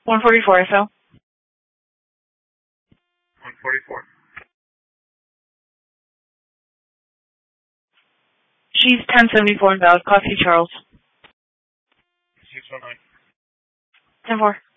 144 SL. 144. She's 1074 invalid. Coffee Charles. 619. 10-4.